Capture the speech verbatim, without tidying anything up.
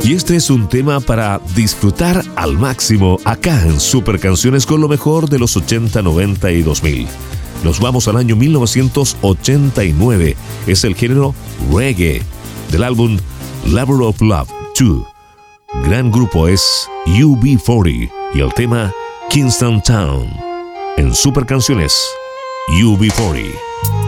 Y este es un tema para disfrutar al máximo acá en Super Canciones con lo mejor de los ochenta, noventa y dos mil. Nos vamos al año mil novecientos ochenta y nueve. Es el género reggae del álbum Labor of Love dos. Gran grupo es U B cuarenta y el tema Kingston Town. En Super Canciones, U B cuarenta.